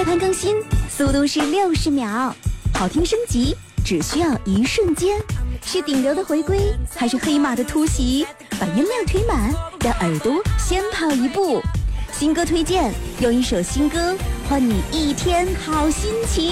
夜盘更新，速度是60秒，好听升级只需要1瞬间。是顶流的回归，还是黑马的突袭？把音量推满，让耳朵先跑一步。新歌推荐，用一首新歌换你一天好心情。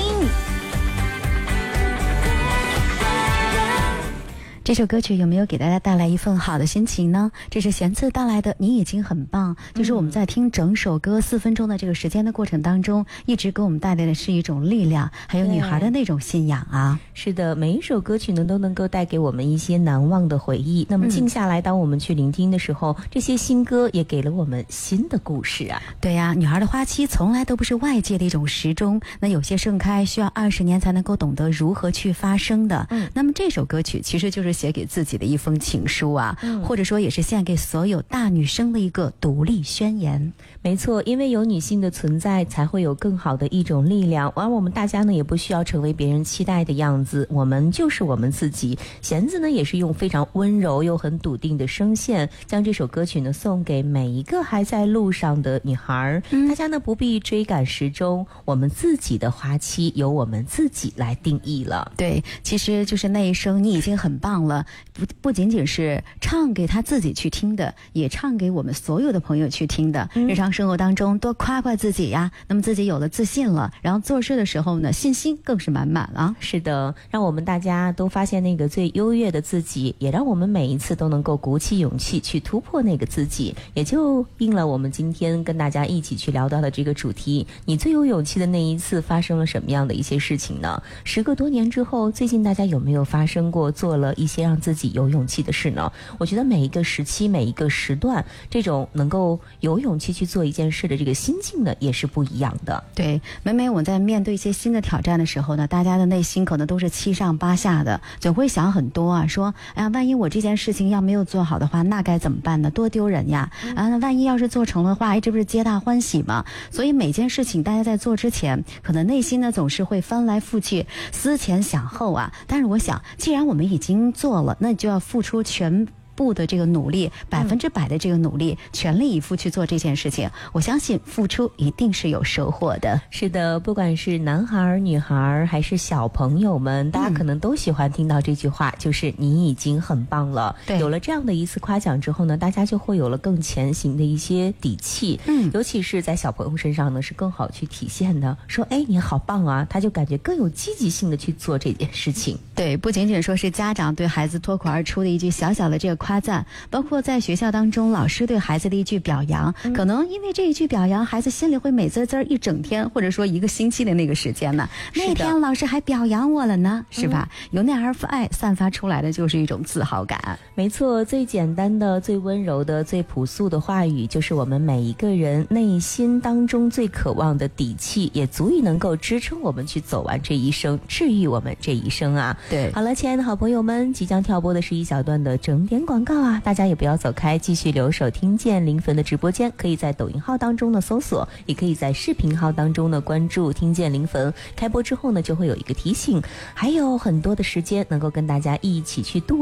这首歌曲有没有给大家带来一份好的心情呢？这是弦次带来的你已经很棒，就是我们在听整首歌4分钟的这个时间的过程当中，一直给我们带来的是一种力量，还有女孩的那种信仰啊。 是的，每一首歌曲呢都能够带给我们一些难忘的回忆。那么静下来，当我们去聆听的时候，这些新歌也给了我们新的故事啊。 对呀，女孩的花期从来都不是外界的一种时钟，那有些盛开需要20年才能够懂得如何去发生的。那么这首歌曲其实就是写给自己的一封情书啊，或者说也是献给所有大女生的一个独立宣言。 没错，因为有女性的存在，才会有更好的一种力量，而我们大家呢也不需要成为别人期待的样子，我们就是我们自己。弦子呢也是用非常温柔又很笃定的声线，将这首歌曲呢送给每一个还在路上的女孩。大家呢不必追赶时钟，我们自己的花期由我们自己来定义了。 对，其实就是那一声你已经很棒了，不仅仅是唱给他自己去听的，也唱给我们所有的朋友去听的。日常生活当中多夸夸自己呀，那么自己有了自信了，然后做事的时候呢，信心更是满满啊。 是的，让我们大家都发现那个最优越的自己，也让我们每一次都能够鼓起勇气去突破那个自己，也就应了我们今天跟大家一起去聊到的这个主题。你最有勇气的那一次发生了什么样的一些事情呢？时隔多年之后，最近大家有没有发生过做了一些让自己有勇气的事呢？我觉得每一个时期每一个时段，这种能够有勇气去做一件事的这个心境呢也是不一样的。 对，每每我在面对一些新的挑战的时候呢，大家的内心可能都是七上八下的，总会想很多啊，说哎呀，万一我这件事情要没有做好的话，那该怎么办呢？多丢人呀！那万一要是做成了的话，这不是皆大欢喜吗？所以每件事情大家在做之前，可能内心呢总是会翻来覆去，思前想后啊。但是我想，既然我们已经做了，那你就要付出全部的这个努力，100%的这个努力，全力以赴去做这件事情。我相信付出一定是有收获的。 是的，不管是男孩女孩还是小朋友们，大家可能都喜欢听到这句话，就是你已经很棒了。对，有了这样的一次夸奖之后呢，大家就会有了更前行的一些底气。尤其是在小朋友身上呢是更好去体现的，说哎你好棒啊，他就感觉更有积极性的去做这件事情。 对，不仅仅说是家长对孩子脱口而出的一句小小的这个夸赞，包括在学校当中老师对孩子的一句表扬，可能因为这一句表扬，孩子心里会美滋滋一整天，或者说1个星期的那个时间呢。那天老师还表扬我了呢，是吧？由内而外散发出来的就是一种自豪感。 没错，最简单的、最温柔的、最朴素的话语，就是我们每一个人内心当中最渴望的底气，也足以能够支撑我们去走完这一生，治愈我们这一生啊。 对， 好了，亲爱的好朋友们，即将跳播的是一小段的整点广告啊，大家也不要走开，继续留守听见灵魂的直播间，可以在抖音号当中呢搜索，也可以在视频号当中呢关注听见灵魂。开播之后呢就会有一个提醒，还有很多的时间能够跟大家一起去度